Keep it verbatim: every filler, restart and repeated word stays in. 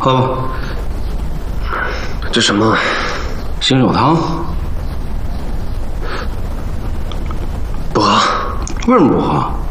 喝吧。 这什么？ 醒酒汤。 不喝。 为什么不喝？